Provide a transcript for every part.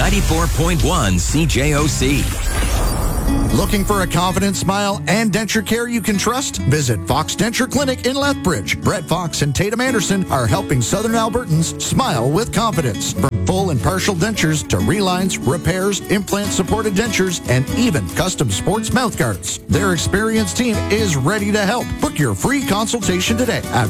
94.1 CJOC. Looking for a confident smile and denture care you can trust? Visit Fox Denture Clinic in Lethbridge. Brett Fox and Tatum Anderson are helping Southern Albertans smile with confidence. From full and partial dentures to relines, repairs, implant-supported dentures, and even custom sports mouth guards. Their experienced team is ready to help. Book your free consultation today at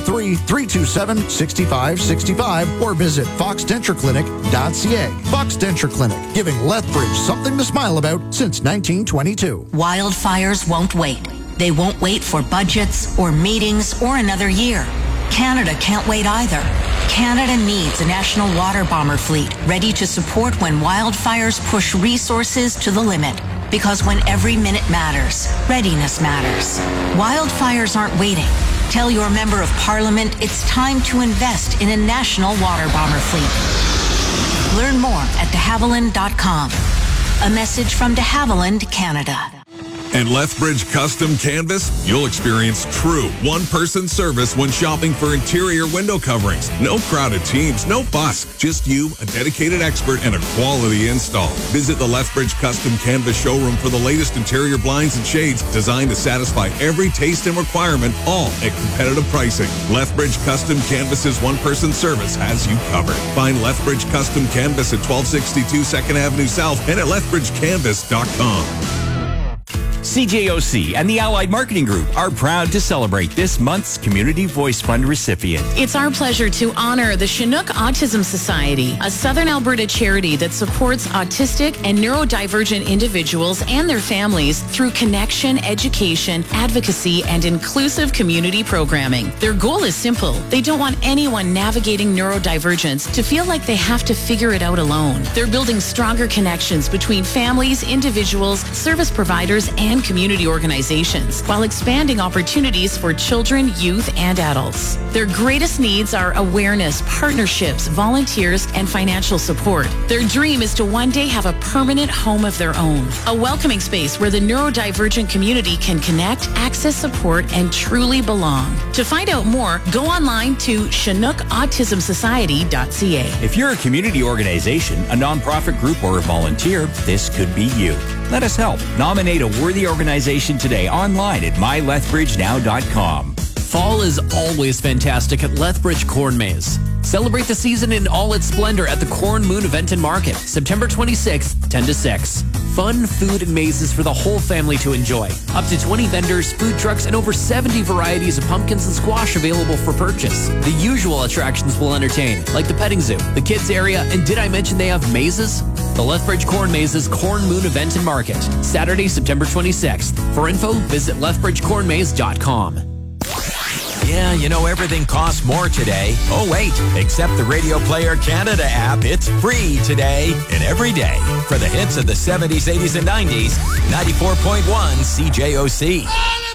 403-327-6565 or visit foxdentureclinic.ca. Fox Denture Clinic, giving Lethbridge something to smile about since 1922. Wildfires won't wait. They won't wait for budgets or meetings or another year. Canada can't wait either. Canada needs a national water bomber fleet ready to support when wildfires push resources to the limit. Because when every minute matters, readiness matters. Wildfires aren't waiting. Tell your member of parliament it's time to invest in a national water bomber fleet. Learn more at dehaviland.com. A message from de Havilland, Canada. And Lethbridge Custom Canvas, you'll experience true one-person service when shopping for interior window coverings. No crowded teams, no fuss. Just you, a dedicated expert, and a quality install. Visit the Lethbridge Custom Canvas showroom for the latest interior blinds and shades designed to satisfy every taste and requirement, all at competitive pricing. Lethbridge Custom Canvas's one-person service has you covered. Find Lethbridge Custom Canvas at 1262 2nd Avenue South and at lethbridgecanvas.com. CJOC and the Allied Marketing Group are proud to celebrate this month's Community Voice Fund recipient. It's our pleasure to honor the Chinook Autism Society, a Southern Alberta charity that supports autistic and neurodivergent individuals and their families through connection, education, advocacy, and inclusive community programming. Their goal is simple. They don't want anyone navigating neurodivergence to feel like they have to figure it out alone. They're building stronger connections between families, individuals, service providers, and community organizations, while expanding opportunities for children, youth, and adults. Their greatest needs are awareness, partnerships, volunteers, and financial support. Their dream is to one day have a permanent home of their own, a welcoming space where the neurodivergent community can connect, access support, and truly belong. To find out more, go online to chinookautismsociety.ca. If you're a community organization, a nonprofit group, or a volunteer, this could be you. Let us help. Nominate a worthy organization today online at mylethbridgenow.com. Fall is always fantastic at Lethbridge Corn Maze. Celebrate the season in all its splendor at the Corn Moon Event and Market, September 26th, 10 to 6. Fun, food, and mazes for the whole family to enjoy. Up to 20 vendors, food trucks, and over 70 varieties of pumpkins and squash available for purchase. The usual attractions will entertain, like the petting zoo, the kids area, and did I mention they have mazes? The Lethbridge Corn Maze's Corn Moon Event and Market, Saturday, September 26th. For info, visit lethbridgecornmaze.com. Yeah, you know everything costs more today. Oh, wait, except the Radio Player Canada app. It's free today and every day. For the hits of the 70s, 80s, and 90s, 94.1 CJOC.